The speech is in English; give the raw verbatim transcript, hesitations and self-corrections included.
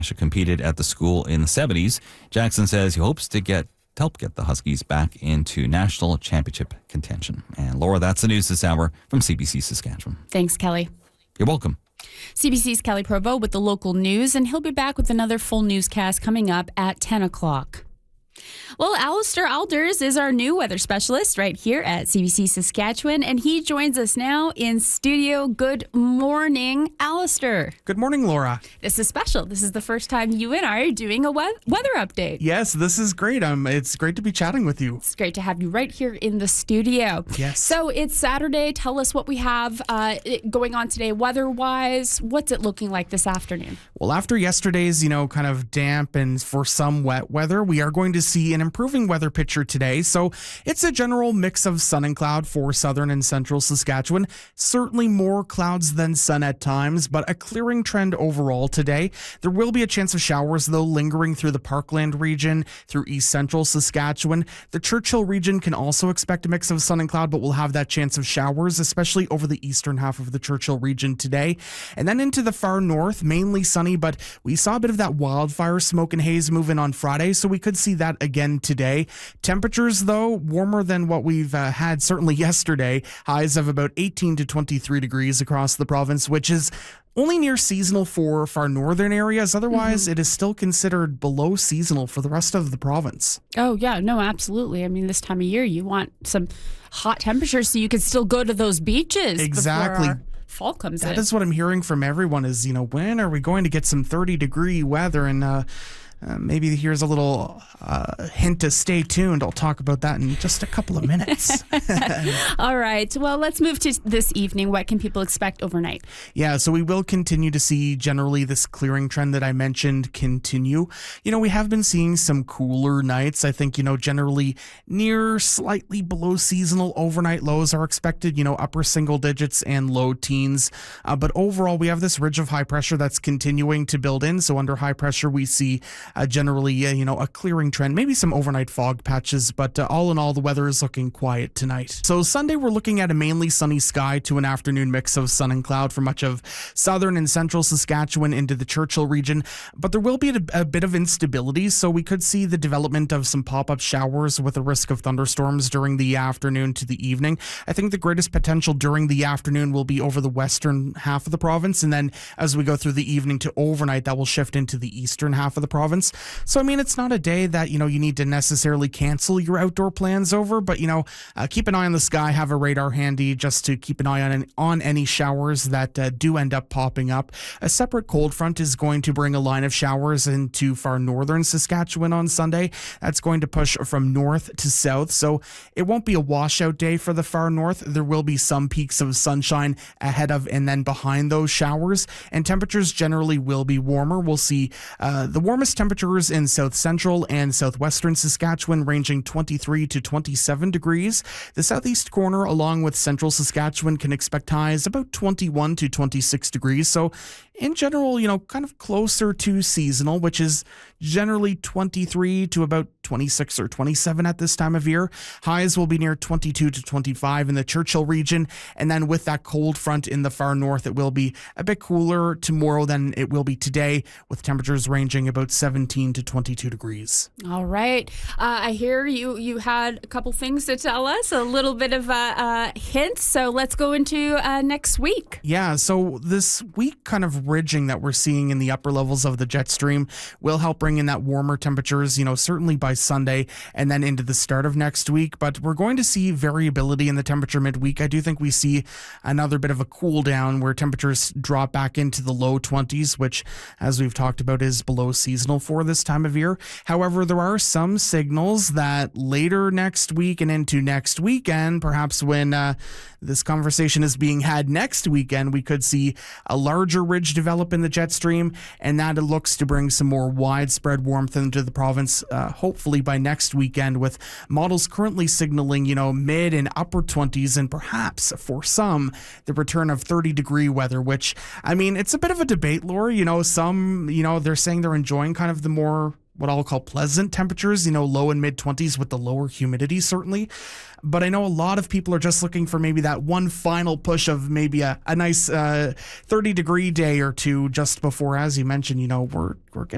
competed at the school in the seventies. Jackson says he hopes to get help get the Huskies back into national championship contention. And Laura, that's the news this hour from C B C Saskatchewan. Thanks, Kelly. You're welcome. C B C's Kelly Provo with the local news, and he'll be back with another full newscast coming up at ten o'clock. Well, Alistair Alders is our new weather specialist right here at C B C Saskatchewan, and he joins us now in studio. Good morning, Alistair. Good morning, Laura. This is special. This is the first time you and I are doing a we- weather update. Yes, this is great. Um, it's great to be chatting with you. It's great to have you right here in the studio. Yes. So it's Saturday. Tell us what we have uh, going on today weather-wise. What's it looking like this afternoon? Well, after yesterday's, you know, kind of damp and for some wet weather, we are going to see an improving weather picture today. So it's a general mix of sun and cloud for southern and central Saskatchewan. Certainly more clouds than sun at times, but a clearing trend overall today. There will be a chance of showers, though, lingering through the Parkland region, through east central Saskatchewan. The Churchill region can also expect a mix of sun and cloud, but we'll have that chance of showers, especially over the eastern half of the Churchill region today. And then into the far north, mainly sunny, but we saw a bit of that wildfire smoke and haze move in on Friday, so we could see that again today. Temperatures, though, warmer than what we've uh, had certainly yesterday. Highs of about eighteen to twenty-three degrees across the province, which is only near seasonal for far northern areas. Otherwise, mm-hmm. it is still considered below seasonal for the rest of the province. Oh, yeah. No, absolutely. I mean, this time of year, you want some hot temperatures so you can still go to those beaches. Exactly. Before our fall comes that in. That is what I'm hearing from everyone is, you know, when are we going to get some thirty degree weather? And uh, uh, maybe here's a little uh, hint to stay tuned. I'll talk about that in just a couple of minutes. All right. Well, let's move to this evening. What can people expect overnight? Yeah, so we will continue to see generally this clearing trend that I mentioned continue. You know, we have been seeing some cooler nights. I think, you know, generally near slightly below seasonal overnight lows are expected, you know, upper single digits and low teens. Uh, but overall, we have this ridge of high pressure that's continuing to build in. So under high pressure, we see uh, generally, uh, you know, a clearing trend, maybe some overnight fog patches, but uh, all in all, the weather is looking quiet tonight. So Sunday, we're looking at a mainly sunny sky to an afternoon mix of sun and cloud for much of southern and central Saskatchewan into the Churchill region, but there will be a, a bit of instability, so we could see the development of some pop-up showers with a risk of thunderstorms during the afternoon to the evening. I think the greatest potential during the afternoon will be over the western half of the province, and then as we go through the evening to overnight, that will shift into the eastern half of the province. So, I mean, it's not a day that, you know, you need to necessarily cancel your outdoor plans over, but, you know, uh, keep an eye on the sky, have a radar handy just to keep an eye on, on any showers that uh, do end up popping up. A separate cold front is going to bring a line of showers into far northern Saskatchewan on Sunday. That's going to push from north to south, so it won't be a washout day for the far north. There will be some peaks of sunshine ahead of and then behind those showers, and temperatures generally will be warmer. We'll see uh, the warmest temperatures in south central and southwestern Saskatchewan ranging twenty-three to twenty-seven degrees. The southeast corner along with central Saskatchewan can expect highs about twenty-one to twenty-six degrees. So in general, you know, kind of closer to seasonal, which is generally twenty-three to about twenty-six or twenty-seven at this time of year. Highs will be near twenty-two to twenty-five in the Churchill region. And then with that cold front in the far north, it will be a bit cooler tomorrow than it will be today, with temperatures ranging about seventeen to twenty-two degrees. All right. Uh, I hear you you had a couple things to tell us, a little bit of a, a hint. So let's go into uh, next week. Yeah, so this week kind of ridging that we're seeing in the upper levels of the jet stream will help bring in that warmer temperatures, you know, certainly by Sunday and then into the start of next week. But we're going to see variability in the temperature midweek. I do think we see another bit of a cool down where temperatures drop back into the low twenties, which, as we've talked about, is below seasonal for this time of year. However, there are some signals that later next week and into next weekend, perhaps when uh, this conversation is being had next weekend, we could see a larger ridge develop in the jet stream, and that it looks to bring some more widespread warmth into the province, uh, hopefully by next weekend, with models currently signaling, you know, mid and upper twenties, and perhaps for some, the return of thirty degree weather, which, I mean, it's a bit of a debate, Laura. You know, some, you know, they're saying they're enjoying kind of the more what I'll call pleasant temperatures, you know, low and mid twenties with the lower humidity, certainly. But I know a lot of people are just looking for maybe that one final push of maybe a, a nice uh, thirty degree day or two just before, as you mentioned, you know, we're we're getting